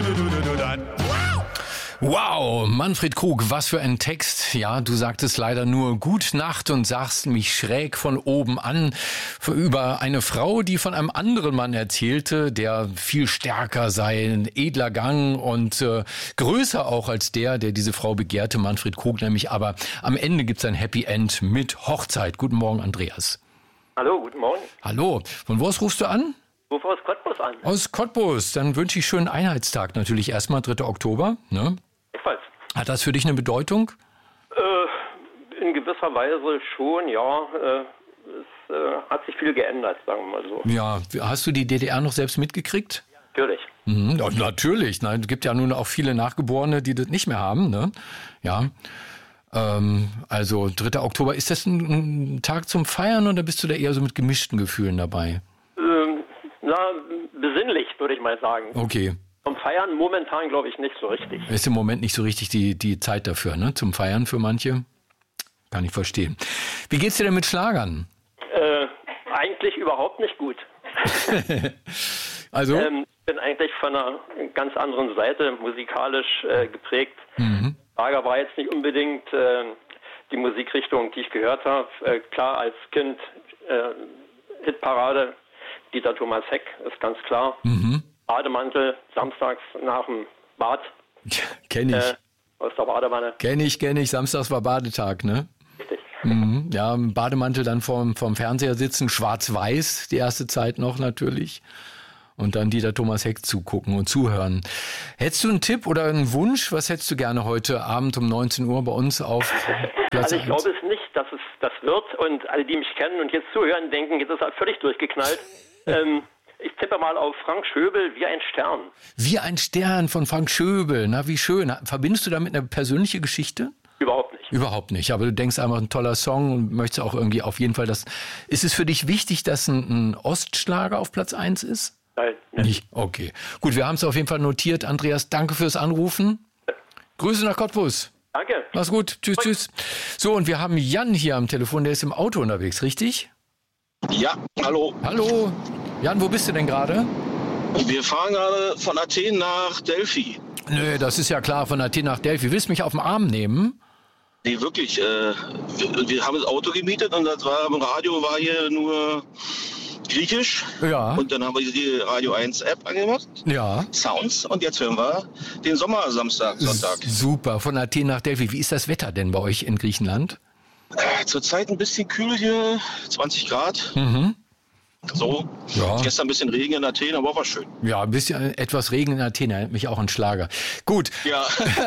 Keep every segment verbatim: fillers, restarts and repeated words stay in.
Wow, Manfred Krug, was für ein Text. Ja, du sagtest leider nur Gut Nacht und sahst mich schräg von oben an über eine Frau, die von einem anderen Mann erzählte, der viel stärker sei, ein edler Gang und äh, größer auch als der, der diese Frau begehrte, Manfred Krug nämlich. Aber am Ende gibt's ein Happy End mit Hochzeit. Guten Morgen, Andreas. Hallo, guten Morgen. Hallo, von wo aus rufst du an? Ich rufe aus Cottbus an. Aus Cottbus, dann wünsche ich schönen Einheitstag natürlich erstmal, dritter Oktober, ne? Ebenfalls. Hat das für dich eine Bedeutung? Äh, in gewisser Weise schon, ja. Äh, es äh, hat sich viel geändert, sagen wir mal so. Ja, hast du die D D R noch selbst mitgekriegt? Natürlich. Mhm, ja, natürlich. Nein, es gibt ja nun auch viele Nachgeborene, die das nicht mehr haben, ne? Ja. Ähm, also dritter Oktober, ist das ein, ein Tag zum Feiern oder bist du da eher so mit gemischten Gefühlen dabei? Ähm, na, besinnlich, würde ich mal sagen. Okay. Zum Feiern momentan, glaube ich, nicht so richtig. Ist im Moment nicht so richtig die, die Zeit dafür, ne? Zum Feiern für manche. Kann ich verstehen. Wie geht's dir denn mit Schlagern? Äh, eigentlich überhaupt nicht gut. Also? Ähm, ich bin eigentlich von einer ganz anderen Seite musikalisch äh, geprägt. Mhm. Schlager war jetzt nicht unbedingt äh, die Musikrichtung, die ich gehört habe. Äh, klar, als Kind äh, Hitparade, Dieter Thomas Heck, ist ganz klar. Mhm. Bademantel, samstags nach dem Bad. Kenn ich. Äh, aus der Badewanne. Kenn ich, kenn ich. Samstags war Badetag, ne? Richtig. Mhm. Ja, im Bademantel dann vorm, vorm Fernseher sitzen, schwarz-weiß, die erste Zeit noch natürlich. Und dann Dieter Thomas Heck zugucken und zuhören. Hättest du einen Tipp oder einen Wunsch? Was hättest du gerne heute Abend um neunzehn Uhr bei uns auf Platz Also ich glaube es nicht, dass es das wird. Und alle, die mich kennen und jetzt zuhören, denken, jetzt ist er völlig durchgeknallt. ähm, Ich tippe mal auf Frank Schöbel, Wie ein Stern. Wie ein Stern von Frank Schöbel. Na, wie schön. Verbindest du damit eine persönliche Geschichte? Überhaupt nicht. Überhaupt nicht. Aber du denkst einfach, ein toller Song und möchtest auch irgendwie auf jeden Fall das. Ist es für dich wichtig, dass ein, ein Ostschlager auf Platz eins ist? Nein. Nicht. Nicht? Okay. Gut, wir haben es auf jeden Fall notiert. Andreas, danke fürs Anrufen. Grüße nach Cottbus. Danke. Mach's gut. Tschüss, tschüss. So, und wir haben Jan hier am Telefon. Der ist im Auto unterwegs, richtig? Ja, hallo. Hallo. Jan, wo bist du denn gerade? Wir fahren gerade von Athen nach Delphi. Nö, das ist ja klar, von Athen nach Delphi. Willst du mich auf den Arm nehmen? Nee, wirklich. Äh, wir, wir haben das Auto gemietet und das war im Radio war hier nur Griechisch. Ja. Und dann haben wir die Radio eins App angemacht. Ja. Sounds. Und jetzt hören wir den Sommersamstag, Sonntag. S- Super, von Athen nach Delphi. Wie ist das Wetter denn bei euch in Griechenland? Äh, zurzeit ein bisschen kühl hier, zwanzig Grad. Mhm. So. Ja. Gestern ein bisschen Regen in Athen, aber war schön. Ja, ein bisschen etwas Regen in Athen, erinnert mich auch an Schlager. Gut. Ja.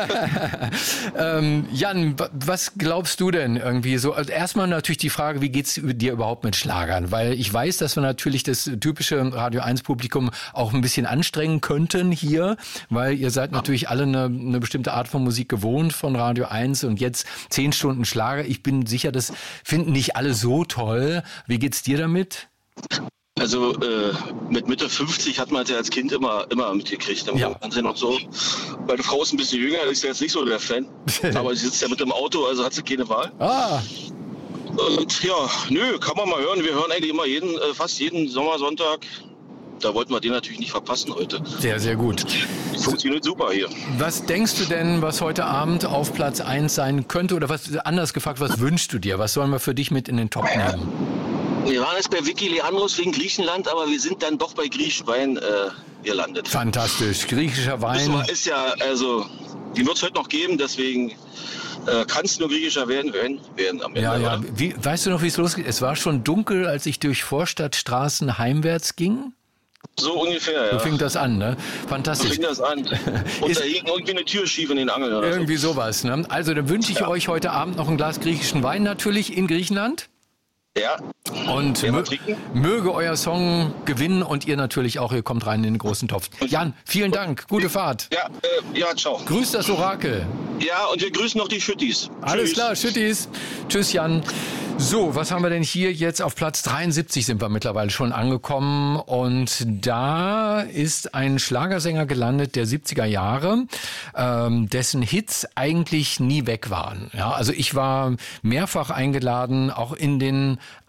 ähm, Jan, was glaubst du denn irgendwie so? Also erstmal natürlich die Frage, wie geht's dir überhaupt mit Schlagern? Weil ich weiß, dass wir natürlich das typische Radio eins Publikum auch ein bisschen anstrengen könnten hier, weil ihr seid natürlich alle eine, eine bestimmte Art von Musik gewohnt von Radio eins und jetzt zehn Stunden Schlager. Ich bin sicher, das finden nicht alle so toll. Wie geht's dir damit? Also äh, mit Mitte fünfzig hat man es ja als Kind immer immer mitgekriegt. Im Ja. Fernsehen und so. Meine Frau ist ein bisschen jünger, ist ja jetzt nicht so der Fan. Aber sie sitzt ja mit dem Auto, also hat sie keine Wahl. Ah, Und ja, nö, kann man mal hören. Wir hören eigentlich immer jeden, äh, fast jeden Sommersonntag. Da wollten wir den natürlich nicht verpassen heute. sehr, sehr gut. Funktioniert super hier. Was denkst du denn, was heute Abend auf Platz eins sein könnte? Oder was anders gefragt, was wünschst du dir? Was sollen wir für dich mit in den Top nehmen? Wir waren jetzt bei Vicky Leandros wegen Griechenland, aber wir sind dann doch bei griechischen Wein äh, gelandet. Fantastisch. Griechischer Ist, Wein. mal- ist ja, also, die wird es heute noch geben, deswegen äh, kann es nur griechischer werden, werden, werden am Ende. Ja, ja. oder? Wie, weißt du noch, wie es losgeht? Es war schon dunkel, als ich durch Vorstadtstraßen heimwärts ging. So ungefähr, So ja. fing das an, ne? So Fantastisch. fing das an. Und Ist- da hing irgendwie eine Tür schief in den Angeln. Oder so. Irgendwie sowas, ne? Also, dann wünsche ich Ja. euch heute Abend noch ein Glas griechischen Wein natürlich in Griechenland. Ja, Und Werden wir mö trinken? möge euer Song gewinnen und ihr natürlich auch, ihr kommt rein in den großen Topf. Jan, vielen Dank. Gute Fahrt. ja, äh, ja, ciao. Grüß das Orakel. Ja, und wir grüßen noch die Schüttis. Alles Tschüss. klar, Schüttis. Tschüss, Jan. So, was haben wir denn hier jetzt? Auf Platz dreiundsiebzig sind wir mittlerweile schon angekommen. Und da ist ein Schlagersänger gelandet der siebziger Jahre, ähm, dessen Hits eigentlich nie weg waren. Ja, also ich war mehrfach eingeladen, auch in den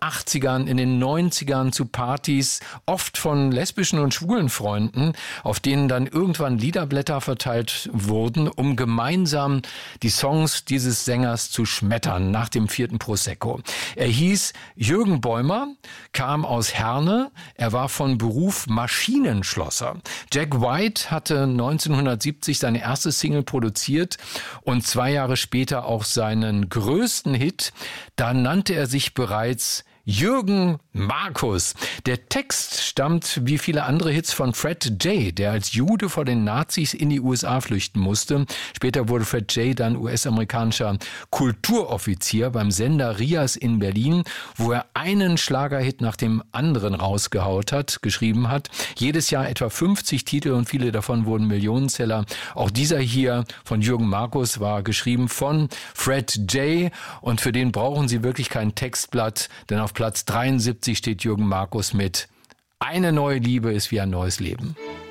achtzigern, in den neunzigern zu Partys, oft von lesbischen und schwulen Freunden, auf denen dann irgendwann Liederblätter verteilt wurden, um gemeinsam die Songs dieses Sängers zu schmettern nach dem vierten Prosecco. Er hieß Jürgen Bäumer, kam aus Herne, er war von Beruf Maschinenschlosser. Jack White hatte neunzehnhundertsiebzig seine erste Single produziert und zwei Jahre später auch seinen größten Hit. Da nannte er sich bereits Jürgen Markus. Der Text stammt wie viele andere Hits von Fred J., der als Jude vor den Nazis in die U S A flüchten musste. Später wurde Fred J. dann U S-amerikanischer Kulturoffizier beim Sender Rias in Berlin, wo er einen Schlagerhit nach dem anderen rausgehaut hat, geschrieben hat. Jedes Jahr etwa fünfzig Titel und viele davon wurden Millionenseller. Auch dieser hier von Jürgen Markus war geschrieben von Fred J. und für den brauchen Sie wirklich kein Textblatt, denn auf Platz dreiundsiebzig steht Jürgen Markus mit Eine neue Liebe ist wie ein neues Leben.